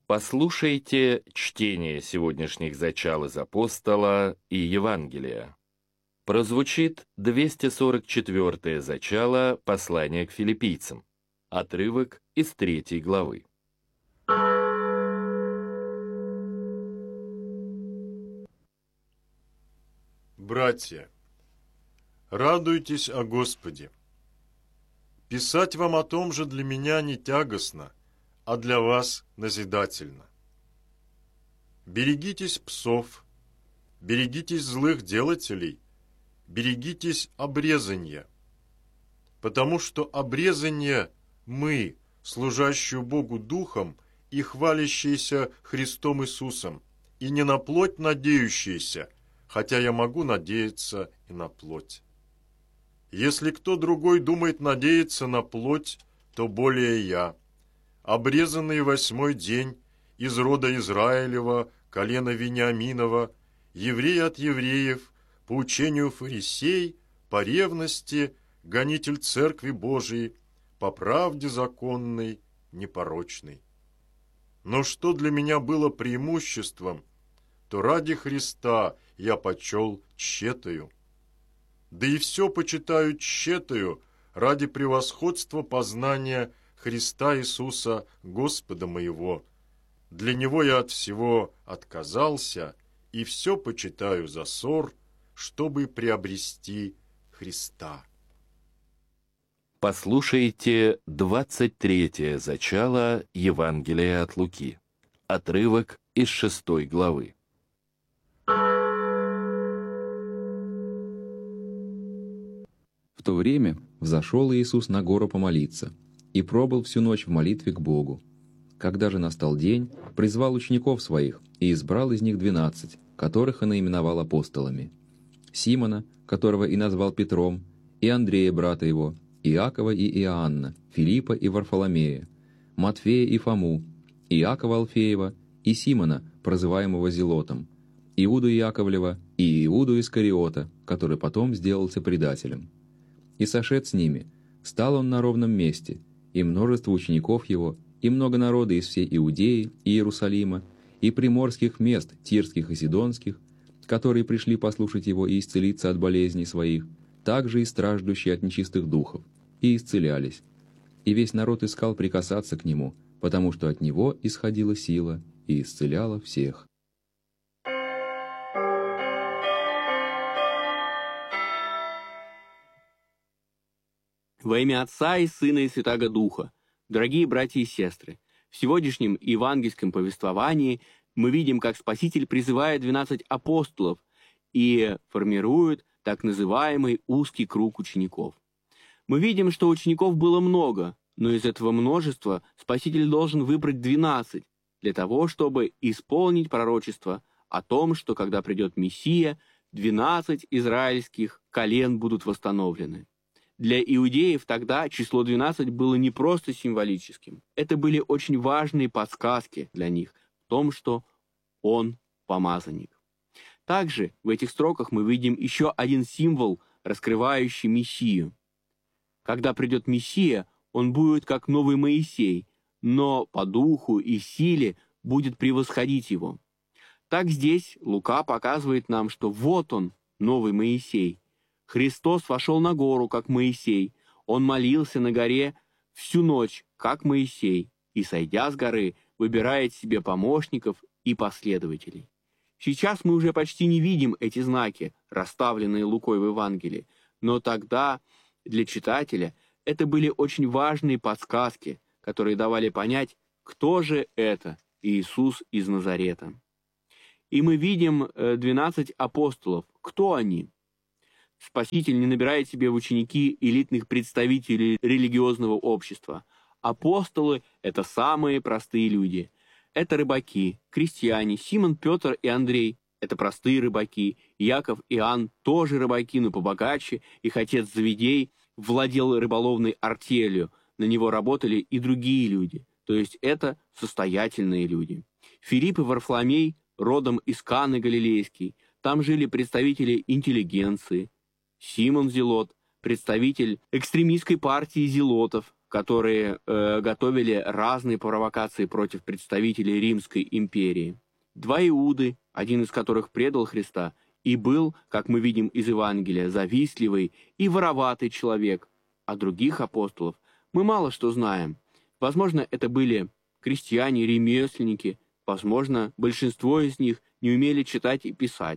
Послушайте чтение сегодняшних зачал из Апостола и Евангелия. Прозвучит 244-е зачало послания к филиппийцам, отрывок из 3 главы. Братья, радуйтесь о Господе. Писать вам о том же для меня не тягостно, а для вас назидательно. Берегитесь псов, берегитесь злых делателей, берегитесь обрезания, потому что обрезание мы, служащие Богу Духом и хвалящиеся Христом Иисусом, и не на плоть надеющиеся, хотя я могу надеяться и на плоть. Если кто другой думает надеяться на плоть, то более я, обрезанный 8-й день, из рода Израилева, колена Вениаминова, еврей от евреев, по учению фарисей, по ревности, гонитель Церкви Божией, по правде законной, непорочной. Но что для меня было преимуществом, то ради Христа я почел тщетою. Да и все почитаю тщетою ради превосходства познания Христа Иисуса, Господа моего. Для Него я от всего отказался, и все почитаю за ссор, чтобы приобрести Христа. Послушайте 23-е зачало Евангелия от Луки, отрывок из 6 главы. В то время взошел Иисус на гору помолиться и пробыл всю ночь в молитве к Богу. Когда же настал день, призвал учеников своих и избрал из них 12, которых и наименовал апостолами: Симона, которого и назвал Петром, и Андрея, брата его, Иакова и Иоанна, Филиппа и Варфоломея, Матфея и Фому, Иакова Алфеева и Симона, прозываемого Зелотом, Иуду Яковлева и Иуду Искариота, который потом сделался предателем. И сошед с ними, стал он на ровном месте, и множество учеников его, и много народа из всей Иудеи и Иерусалима, и приморских мест, тирских и сидонских, которые пришли послушать его и исцелиться от болезней своих, также и страждущие от нечистых духов, и исцелялись. И весь народ искал прикасаться к нему, потому что от него исходила сила и исцеляла всех. Во имя Отца и Сына и Святаго Духа, дорогие братья и сестры, в сегодняшнем евангельском повествовании мы видим, как Спаситель призывает 12 апостолов и формирует так называемый узкий круг учеников. Мы видим, что учеников было много, но из этого множества Спаситель должен выбрать 12 для того, чтобы исполнить пророчество о том, что когда придет Мессия, 12 израильских колен будут восстановлены. Для иудеев тогда число 12 было не просто символическим. Это были очень важные подсказки для них в том, что он помазанник. Также в этих строках мы видим еще один символ, раскрывающий Мессию. Когда придет Мессия, он будет как новый Моисей, но по духу и силе будет превосходить его. Так здесь Лука показывает нам, что вот он, новый Моисей. Христос вошел на гору, как Моисей. Он молился на горе всю ночь, как Моисей, и, сойдя с горы, выбирает себе помощников и последователей. Сейчас мы уже почти не видим эти знаки, расставленные Лукой в Евангелии, но тогда для читателя это были очень важные подсказки, которые давали понять, кто же это Иисус из Назарета. И мы видим 12 апостолов. Кто они? Спаситель не набирает себе в ученики элитных представителей религиозного общества. Апостолы – это самые простые люди. Это рыбаки, крестьяне, Симон, Петр и Андрей – это простые рыбаки. Яков и Иоанн тоже рыбаки, но побогаче. Их отец Завидей владел рыболовной артелью. На него работали и другие люди. То есть это состоятельные люди. Филипп и Варфоломей родом из Каны Галилейской. Там жили представители интеллигенции. Симон Зелот, представитель экстремистской партии зелотов, которые готовили разные провокации против представителей Римской империи. 2 Иуды, один из которых предал Христа, и был, как мы видим из Евангелия, завистливый и вороватый человек. О других апостолов мы мало что знаем. Возможно, это были крестьяне, ремесленники, возможно, большинство из них не умели читать и писать.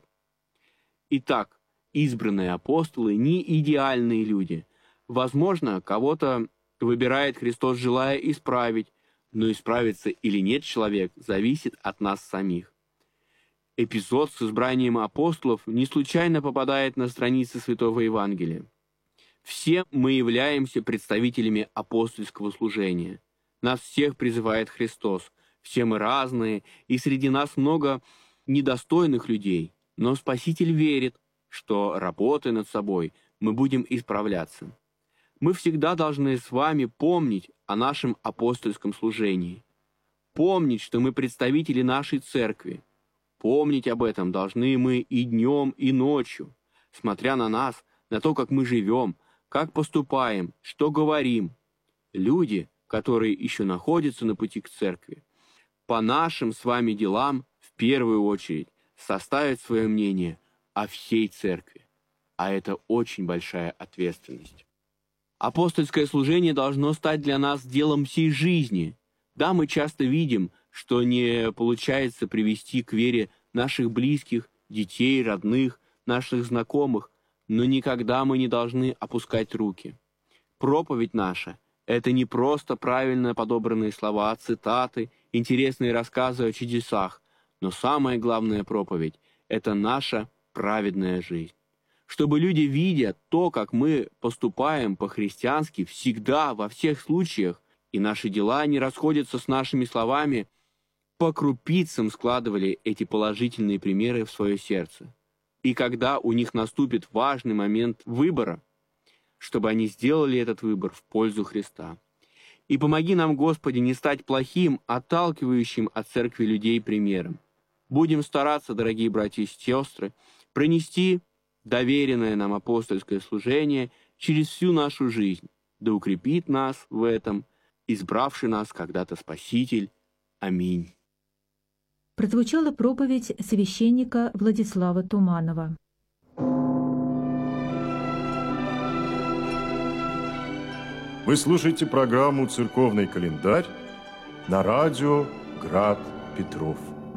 Итак, избранные апостолы не идеальные люди. Возможно, кого-то выбирает Христос, желая исправить, но исправится или нет человек, зависит от нас самих. Эпизод с избранием апостолов не случайно попадает на страницы Святого Евангелия. Все мы являемся представителями апостольского служения. Нас всех призывает Христос. Все мы разные, и среди нас много недостойных людей. Но Спаситель верит, что, работая над собой, мы будем исправляться. Мы всегда должны с вами помнить о нашем апостольском служении. Помнить, что мы представители нашей церкви. Помнить об этом должны мы и днем, и ночью, смотря на нас, на то, как мы живем, как поступаем, что говорим. Люди, которые еще находятся на пути к церкви, по нашим с вами делам в первую очередь составят свое мнение о всей церкви. А это очень большая ответственность. Апостольское служение должно стать для нас делом всей жизни. Да, мы часто видим, что не получается привести к вере наших близких, детей, родных, наших знакомых, но никогда мы не должны опускать руки. Проповедь наша — это не просто правильно подобранные слова, цитаты, интересные рассказы о чудесах, но самая главная проповедь — это наша праведная жизнь. Чтобы люди, видя то, как мы поступаем по-христиански всегда, во всех случаях, и наши дела не расходятся с нашими словами, по крупицам складывали эти положительные примеры в свое сердце. И когда у них наступит важный момент выбора, чтобы они сделали этот выбор в пользу Христа. И помоги нам, Господи, не стать плохим, отталкивающим от церкви людей примером. Будем стараться, дорогие братья и сестры, пронести доверенное нам апостольское служение через всю нашу жизнь, да укрепит нас в этом, избравший нас когда-то Спаситель. Аминь. Прозвучала проповедь священника Владислава Туманова. Вы слушаете программу «Церковный календарь» на радио «Град Петров».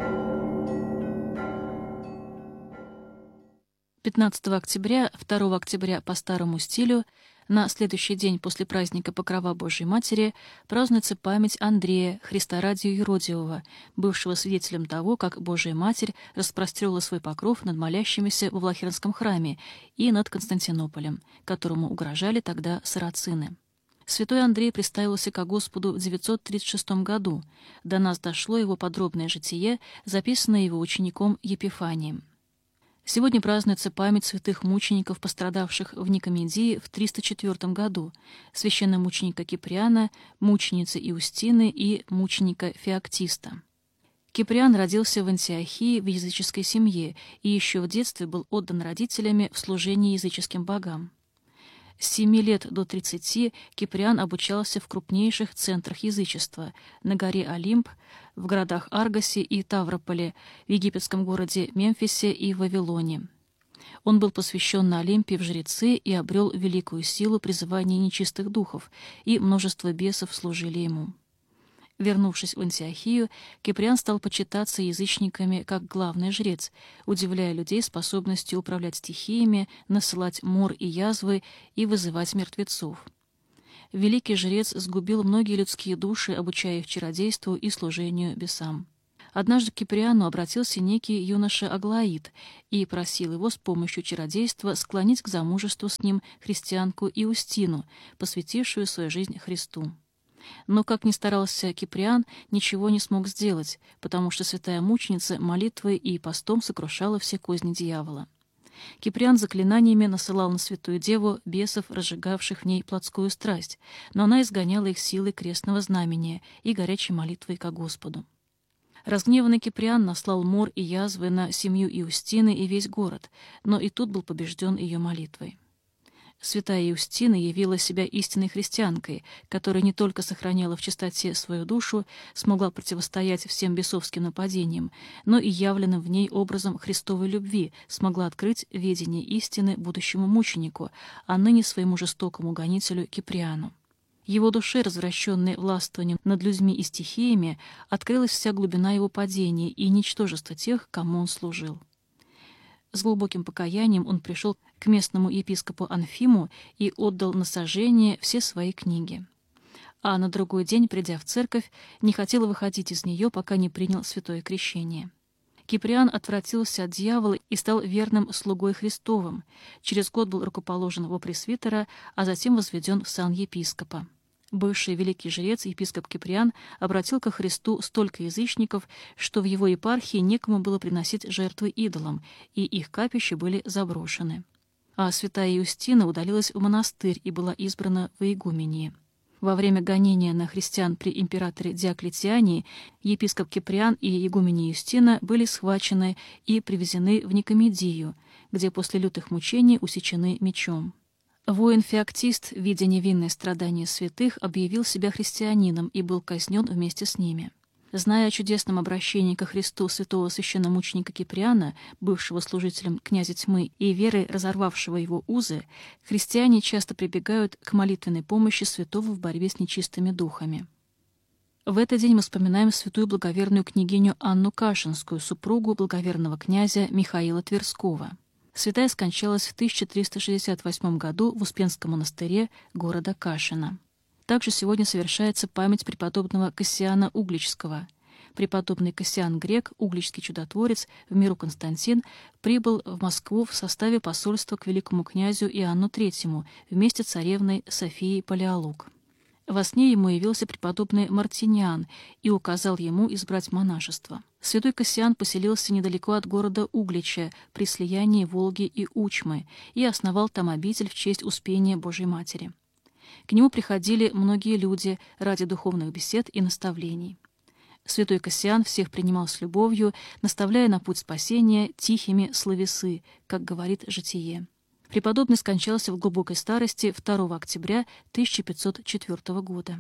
15 октября, 2 октября по старому стилю, на следующий день после праздника Покрова Божией Матери празднуется память Андрея, Христорадия Юродивого, бывшего свидетелем того, как Божия Матерь распростерла свой покров над молящимися во Влахернском храме и над Константинополем, которому угрожали тогда сарацины. Святой Андрей представился ко Господу в 936 году. До нас дошло его подробное житие, записанное его учеником Епифанием. Сегодня празднуется память святых мучеников, пострадавших в Никомедии в 304 году, священномученика Киприана, мученицы Иустины и мученика Феоктиста. Киприан родился в Антиохии в языческой семье и еще в детстве был отдан родителями в служение языческим богам. С 7 лет до 30 Киприан обучался в крупнейших центрах язычества — на горе Олимп, в городах Аргосе и Таврополе, в египетском городе Мемфисе и Вавилоне. Он был посвящен на Олимпе в жрецы и обрел великую силу призывания нечистых духов, и множество бесов служили ему. Вернувшись в Антиохию, Киприан стал почитаться язычниками как главный жрец, удивляя людей способностью управлять стихиями, насылать мор и язвы и вызывать мертвецов. Великий жрец сгубил многие людские души, обучая их чародейству и служению бесам. Однажды к Киприану обратился некий юноша Аглаид и просил его с помощью чародейства склонить к замужеству с ним христианку Иустину, посвятившую свою жизнь Христу. Но, как ни старался Киприан, ничего не смог сделать, потому что святая мученица молитвой и постом сокрушала все козни дьявола. Киприан заклинаниями насылал на святую деву бесов, разжигавших в ней плотскую страсть, но она изгоняла их силой крестного знамения и горячей молитвой ко Господу. Разгневанный Киприан наслал мор и язвы на семью Иустины и весь город, но и тут был побежден ее молитвой. святая Иустина явила себя истинной христианкой, которая не только сохраняла в чистоте свою душу, смогла противостоять всем бесовским нападениям, но и явленным в ней образом Христовой любви смогла открыть ведение истины будущему мученику, а ныне своему жестокому гонителю Киприану. Его душе, развращенной властвованием над людьми и стихиями, открылась вся глубина его падения и ничтожество тех, кому он служил. С глубоким покаянием он пришел к местному епископу Анфиму и отдал на сожжение все свои книги. А на другой день, придя в церковь, не хотел выходить из нее, пока не принял святое крещение. Киприан отвратился от дьявола и стал верным слугой Христовым. Через год был рукоположен во пресвитера, а затем возведен в сан епископа. Бывший великий жрец, епископ Киприан, обратил ко Христу столько язычников, что в его епархии некому было приносить жертвы идолам, и их капища были заброшены. А святая Иустина удалилась в монастырь и была избрана во игумении. Во время гонения на христиан при императоре Диоклетиане епископ Киприан и игуменья Иустина были схвачены и привезены в Никомедию, где после лютых мучений усечены мечом. Воин-феоктист, видя невинные страдания святых, объявил себя христианином и был казнен вместе с ними. Зная о чудесном обращении ко Христу святого священномученика Киприана, бывшего служителем князя тьмы и верой разорвавшего его узы, христиане часто прибегают к молитвенной помощи святого в борьбе с нечистыми духами. В этот день мы вспоминаем святую благоверную княгиню Анну Кашинскую, супругу благоверного князя Михаила Тверского. Святая скончалась в 1368 году в Успенском монастыре города Кашина. Также сегодня совершается память преподобного Кассиана Угличского. Преподобный Кассиан Грек, угличский чудотворец, в миру Константин, прибыл в Москву в составе посольства к великому князю Иоанну III вместе с царевной Софией Палеолог. Во сне ему явился преподобный Мартиниан и указал ему избрать монашество. Святой Кассиан поселился недалеко от города Углича при слиянии Волги и Учмы и основал там обитель в честь Успения Божьей Матери. К нему приходили многие люди ради духовных бесед и наставлений. Святой Кассиан всех принимал с любовью, наставляя на путь спасения тихими словесы, как говорит Житие. Преподобный скончался в глубокой старости 2 октября 1504 года.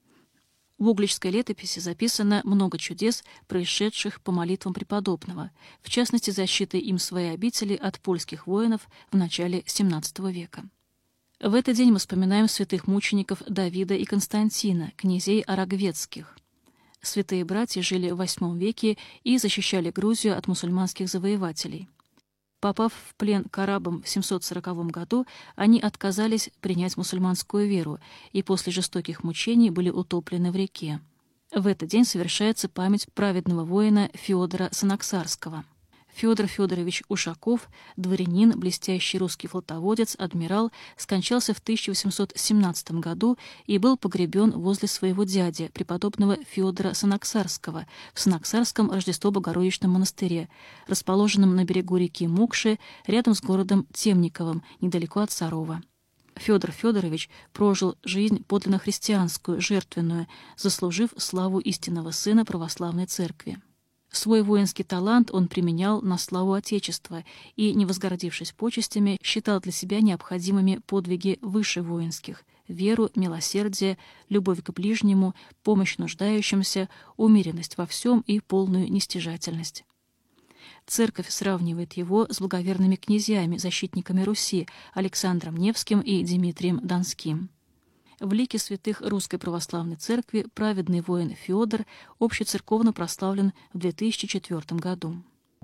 В угличской летописи записано много чудес, происшедших по молитвам преподобного, в частности, защитой им своей обители от польских воинов в начале XVII века. В этот день мы вспоминаем святых мучеников Давида и Константина, князей арагветских. Святые братья жили в VIII веке и защищали Грузию от мусульманских завоевателей. Попав в плен к арабам в 740 году, они отказались принять мусульманскую веру и после жестоких мучений были утоплены в реке. В этот день совершается память праведного воина Феодора Санаксарского. Федор Федорович Ушаков, дворянин, блестящий русский флотоводец, адмирал, скончался в 1817 году и был погребен возле своего дяди, преподобного Федора Санаксарского, в Санаксарском Рождество-Богородичном монастыре, расположенном на берегу реки Мукши, рядом с городом Темниковым, недалеко от Сарова. Федор Федорович прожил жизнь подлинно христианскую, жертвенную, заслужив славу истинного сына православной церкви. Свой воинский талант он применял на славу Отечества и, не возгордившись почестями, считал для себя необходимыми подвиги выше воинских — веру, милосердие, любовь к ближнему, помощь нуждающимся, умеренность во всем и полную нестяжательность. Церковь сравнивает его с благоверными князьями, защитниками Руси, Александром Невским и Дмитрием Донским. В лике святых Русской Православной Церкви праведный воин Феодор общецерковно прославлен в 2004 году.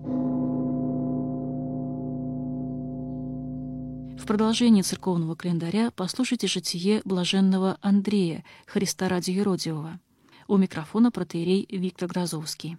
В продолжении церковного календаря послушайте житие блаженного Андрея, Христа ради Юродивого. У микрофона протоиерей Виктор Грозовский.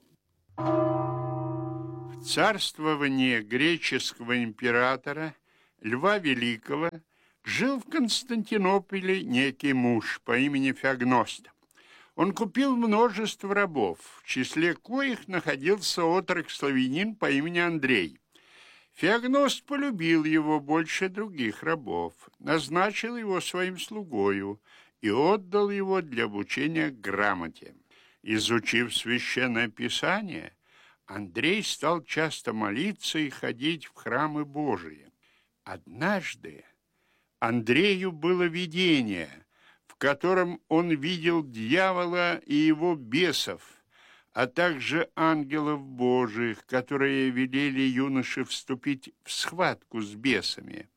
В царствовании греческого императора Льва Великого жил в Константинополе некий муж по имени Феогност. Он купил множество рабов, в числе коих находился отрок-славянин по имени Андрей. Феогност полюбил его больше других рабов, назначил его своим слугою и отдал его для обучения грамоте. Изучив священное писание, Андрей стал часто молиться и ходить в храмы Божии. Однажды Андрею было видение, в котором он видел дьявола и его бесов, а также ангелов Божиих, которые велели юноше вступить в схватку с бесами.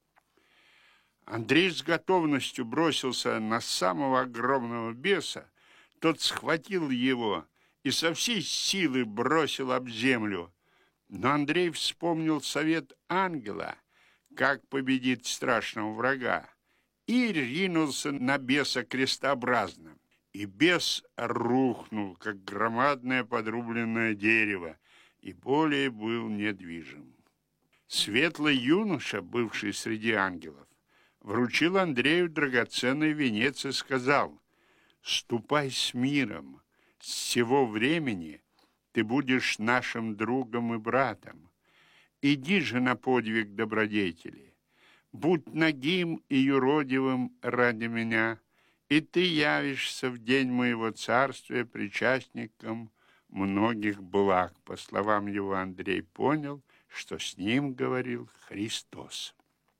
Андрей с готовностью бросился на самого огромного беса, тот схватил его и со всей силы бросил об землю. Но Андрей вспомнил совет ангела, как победить страшного врага, и ринулся на беса крестообразно. И бес рухнул, как громадное подрубленное дерево, и более был недвижим. Светлый юноша, бывший среди ангелов, вручил Андрею драгоценный венец и сказал: «Ступай с миром, с сего времени ты будешь нашим другом и братом. Иди же на подвиг добродетели, будь нагим и юродивым ради меня, и ты явишься в день моего царствия причастником многих благ». По словам его, Андрей понял, что с ним говорил Христос.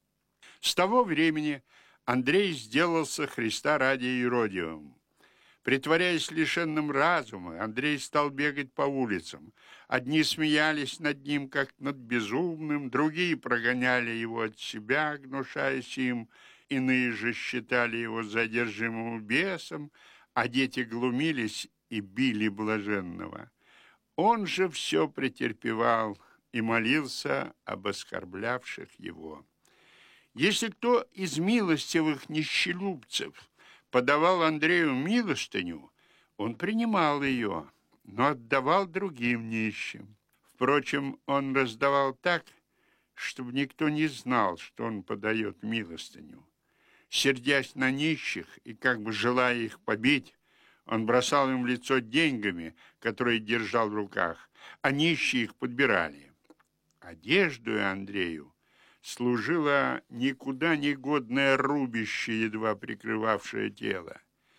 С того времени Андрей сделался Христа ради юродивым. Притворяясь лишенным разума, Андрей стал бегать по улицам. Одни смеялись над ним, как над безумным, другие прогоняли его от себя, гнушаясь им, иные же считали его задержимым бесом, а дети глумились и били блаженного. Он же все претерпевал и молился об оскорблявших его. Если кто из милостивых нищелюбцев подавал Андрею милостыню, он принимал ее, но отдавал другим нищим. Впрочем, он раздавал так, чтобы никто не знал, что он подает милостыню. Сердясь на нищих и как бы желая их побить, он бросал им в лицо деньгами, которые держал в руках, а нищие их подбирали. Одеждою Андрею служило никуда не годное рубище, едва прикрывавшее тело.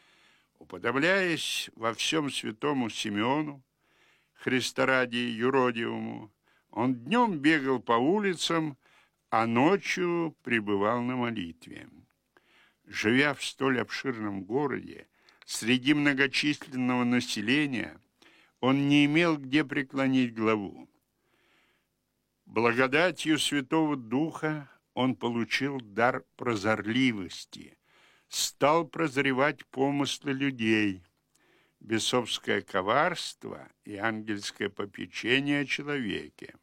Уподобляясь во всем святому Симеону, Христа ради юродивому, он днем бегал по улицам, а ночью пребывал на молитве. Живя в столь обширном городе, среди многочисленного населения, он не имел где преклонить главу. Благодатью Святого Духа он получил дар прозорливости, стал прозревать помыслы людей, бесовское коварство и ангельское попечение о человеке.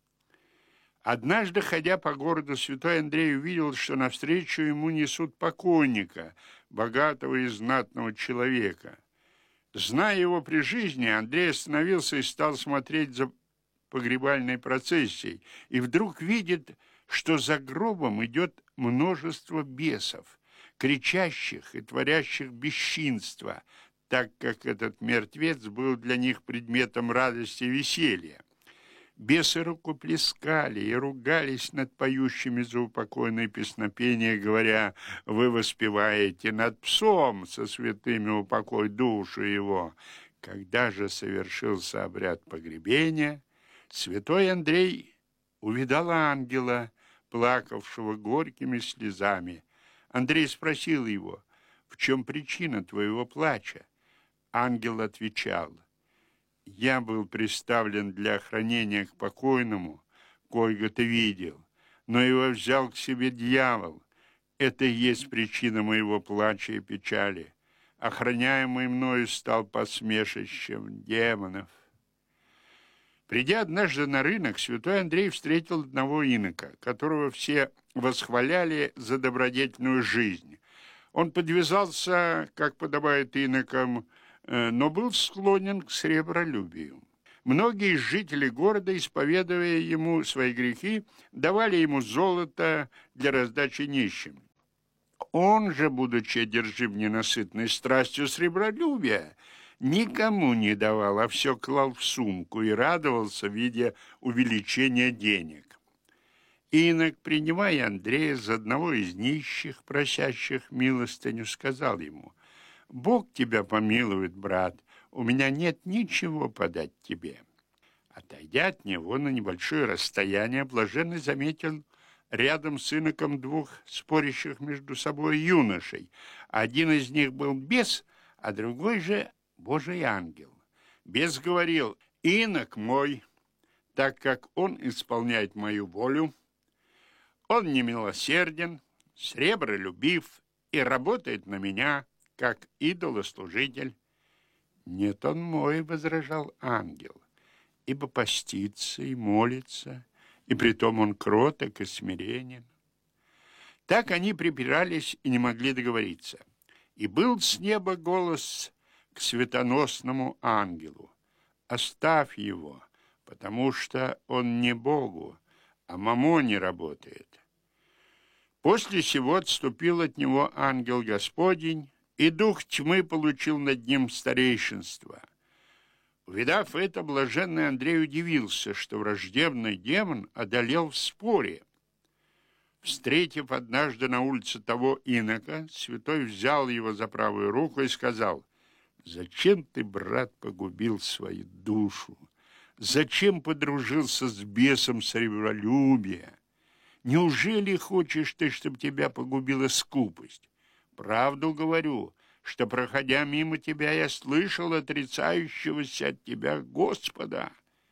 Однажды, ходя по городу, святой Андрей увидел, что навстречу ему несут покойника, богатого и знатного человека. Зная его при жизни, Андрей остановился и стал смотреть за погребальной процессией, и вдруг видит, что за гробом идет множество бесов, кричащих и творящих бесчинство, так как этот мертвец был для них предметом радости и веселья. Бесы рукоплескали и ругались над поющими заупокойное песнопение, говоря: «Вы воспеваете над псом со святыми упокой душу его». Когда же совершился обряд погребения, святой Андрей увидал ангела, плакавшего горькими слезами. Андрей спросил его: «В чем причина твоего плача?» Ангел отвечал: «Я был приставлен для охранения к покойному, коего ты видел, но его взял к себе дьявол. Это и есть причина моего плача и печали. Охраняемый мною стал посмешищем демонов». Придя однажды на рынок, святой Андрей встретил одного инока, которого все восхваляли за добродетельную жизнь. Он подвязался, как подобает инокам, но был склонен к сребролюбию. Многие жители города, исповедуя ему свои грехи, давали ему золото для раздачи нищим. Он же, будучи одержим ненасытной страстью сребролюбия, никому не давал, а все клал в сумку и радовался, видя увеличение денег. Инок, принимая Андрея за одного из нищих, просящих милостыню, сказал ему: «Бог тебя помилует, брат, у меня нет ничего подать тебе». Отойдя от него на небольшое расстояние, блаженный заметил рядом с иноком двух спорящих между собой юношей. Один из них был бес, а другой же Божий ангел. Бес говорил: «Инок мой, так как он исполняет мою волю, он немилосерден, сребролюбив и работает на меня, как идолослужитель». «Нет, он мой», — возражал ангел, «ибо постится и молится, и притом он кроток и смиренен». Так они припирались и не могли договориться. И был с неба голос к светоносному ангелу: «Оставь его, потому что он не Богу, а мамоне работает». После сего отступил от него ангел Господень, и дух тьмы получил над ним старейшинство. Увидав это, блаженный Андрей удивился, что враждебный демон одолел в споре. Встретив однажды на улице того инока, святой взял его за правую руку и сказал: «Зачем ты, брат, погубил свою душу? Зачем подружился с бесом сребролюбия? Неужели хочешь ты, чтобы тебя погубила скупость? Правду говорю, что, проходя мимо тебя, я слышал отрицающегося от тебя Господа».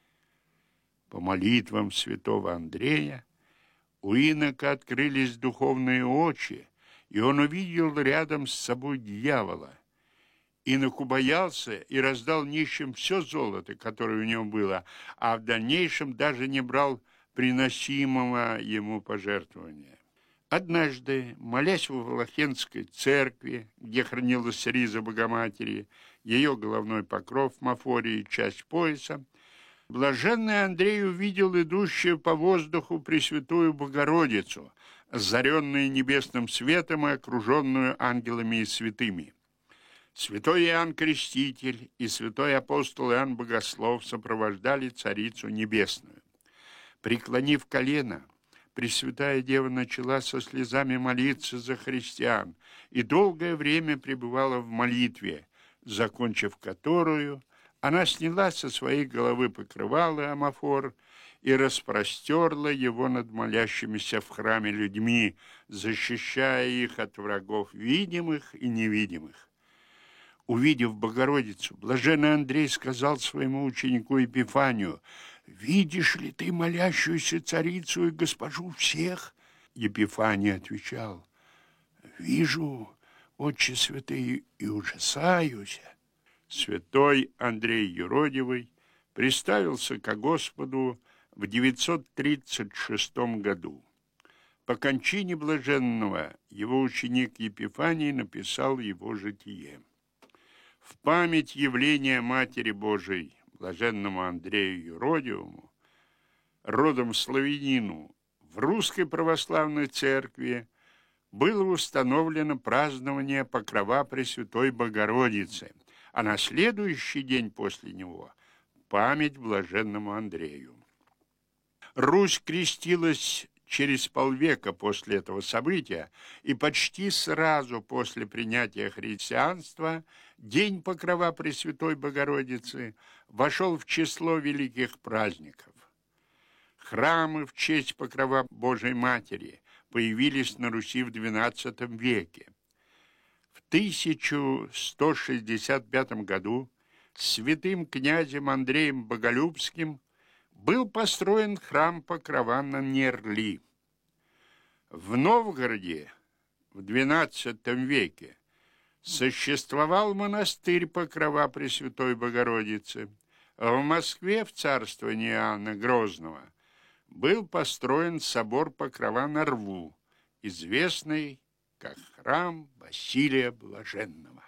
По молитвам святого Андрея у инока открылись духовные очи, и он увидел рядом с собой дьявола. Инок убоялся и раздал нищим все золото, которое у него было, а в дальнейшем даже не брал приносимого ему пожертвования. Однажды, молясь в Влахенской церкви, где хранилась риза Богоматери, ее головной покров, мафория и часть пояса, блаженный Андрей увидел идущую по воздуху Пресвятую Богородицу, озаренную небесным светом и окруженную ангелами и святыми. Святой Иоанн Креститель и святой апостол Иоанн Богослов сопровождали Царицу Небесную. Преклонив колено, Пресвятая Дева начала со слезами молиться за христиан и долгое время пребывала в молитве, закончив которую, она сняла со своей головы покрывало амафор и распростерла его над молящимися в храме людьми, защищая их от врагов видимых и невидимых. Увидев Богородицу, блаженный Андрей сказал своему ученику Епифанию: «Видишь ли ты молящуюся царицу и госпожу всех?» Епифаний отвечал: «Вижу, отче святый, и ужасаюсь». Святой Андрей Юродивый приставился ко Господу в 936 году. По кончине блаженного его ученик Епифаний написал его житие. В память явления Матери Божией блаженному Андрею Юродивому, родом славянину, в Русской Православной Церкви было установлено празднование Покрова Пресвятой Богородицы, а на следующий день после него – память блаженному Андрею. Русь крестилась через полвека после этого события, и почти сразу после принятия христианства День Покрова Пресвятой Богородицы вошел в число великих праздников. Храмы в честь Покрова Божией Матери появились на Руси в XII веке. В 1165 году святым князем Андреем Боголюбским был построен храм Покрова на Нерли. В Новгороде в XII веке существовал монастырь Покрова Пресвятой Богородицы. В Москве в царствовании Иоанна Грозного был построен собор Покрова на Рву, известный как храм Василия Блаженного.